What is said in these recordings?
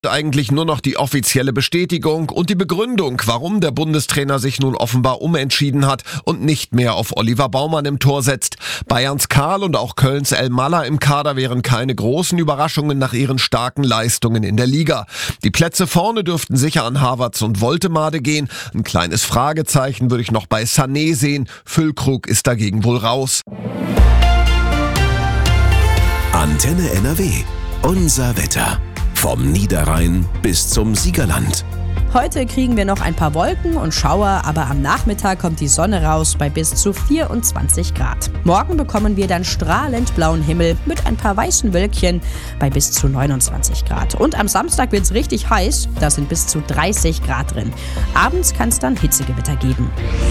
Eigentlich nur noch die offizielle Bestätigung und die Begründung, warum der Bundestrainer sich nun offenbar umentschieden hat und nicht mehr auf Oliver Baumann im Tor setzt. Bayerns Karl und auch Kölns El Malla im Kader wären keine großen Überraschungen nach ihren starken Leistungen in der Liga. Die Plätze vorne dürften sicher an Havertz und Woltemade gehen. Ein kleines Fragezeichen würde ich noch bei Sané sehen. Füllkrug ist dagegen wohl raus. Antenne NRW. Unser Wetter. Vom Niederrhein bis zum Siegerland. Heute kriegen wir noch ein paar Wolken und Schauer, aber am Nachmittag kommt die Sonne raus bei bis zu 24 Grad. Morgen bekommen wir dann strahlend blauen Himmel mit ein paar weißen Wölkchen bei bis zu 29 Grad. Und am Samstag wird es richtig heiß, da sind bis zu 30 Grad drin. Abends kann es dann Hitzegewitter geben.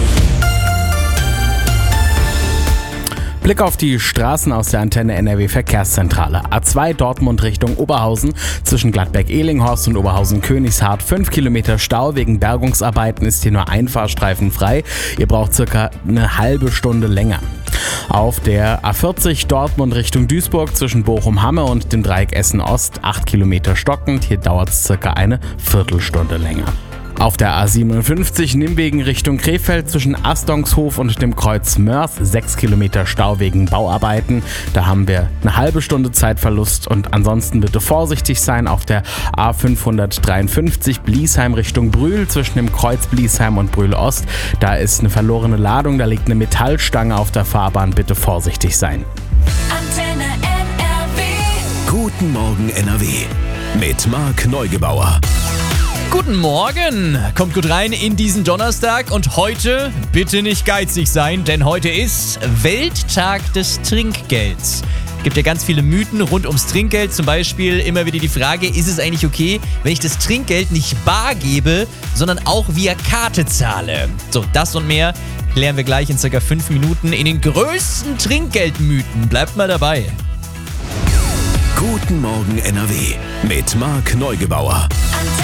Blick auf die Straßen aus der Antenne NRW Verkehrszentrale. A2 Dortmund Richtung Oberhausen. Zwischen Gladbeck-Ehlinghorst und Oberhausen-Königshardt 5 Kilometer Stau. Wegen Bergungsarbeiten ist hier nur ein Fahrstreifen frei. Ihr braucht circa eine halbe Stunde länger. Auf der A40 Dortmund Richtung Duisburg zwischen Bochum-Hamme und dem Dreieck Essen-Ost 8 Kilometer stockend. Hier dauert es circa eine Viertelstunde länger. Auf der A57 Nimwegen Richtung Krefeld zwischen Astongshof und dem Kreuz Mörs 6 Kilometer Stau wegen Bauarbeiten. Da haben wir eine halbe Stunde Zeitverlust und ansonsten bitte vorsichtig sein auf der A553 Bliesheim Richtung Brühl zwischen dem Kreuz Bliesheim und Brühl Ost. Da ist eine verlorene Ladung, da liegt eine Metallstange auf der Fahrbahn, bitte vorsichtig sein. Antenne NRW. Guten Morgen NRW. Mit Marc Neugebauer. Guten Morgen! Kommt gut rein in diesen Donnerstag und heute bitte nicht geizig sein, denn heute ist Welttag des Trinkgelds. Es gibt ja ganz viele Mythen rund ums Trinkgeld, zum Beispiel immer wieder die Frage, ist es eigentlich okay, wenn ich das Trinkgeld nicht bar gebe, sondern auch via Karte zahle? So, das und mehr klären wir gleich in ca. 5 Minuten in den größten Trinkgeldmythen. Bleibt mal dabei. Guten Morgen NRW mit Marc Neugebauer.